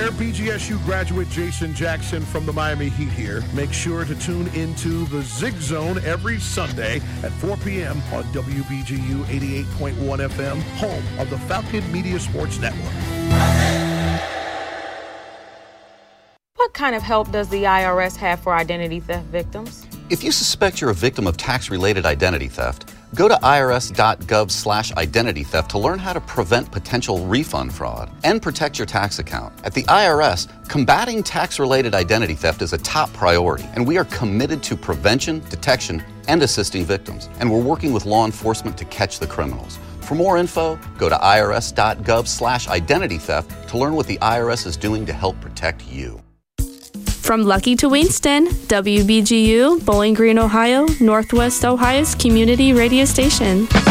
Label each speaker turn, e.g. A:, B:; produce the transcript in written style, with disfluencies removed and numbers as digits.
A: there, BGSU graduate Jason Jackson from the Miami Heat here. Make sure to tune into the Zig Zone every Sunday at 4 p.m. on WBGU 88.1 FM, home of the Falcon Media Sports Network.
B: What kind of help does the IRS have for identity theft victims?
C: If you suspect you're a victim of tax-related identity theft, go to irs.gov/identity theft to learn how to prevent potential refund fraud and protect your tax account. At the IRS, combating tax-related identity theft is a top priority, and we are committed to prevention, detection, and assisting victims. And we're working with law enforcement to catch the criminals. For more info, go to irs.gov/identity theft to learn what the IRS is doing to help protect you.
D: From Lucky to Winston, WBGU, Bowling Green, Ohio, Northwest Ohio's community radio station.